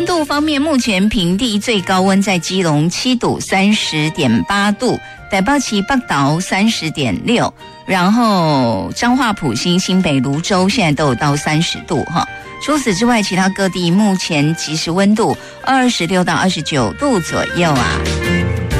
温度方面，目前平地最高温在基隆7度 30.8 度，台北市北投 30.6， 然后彰化埔心、新北芦洲现在都有到30度哈。除此之外，其他各地目前即时温度26到29度左右啊。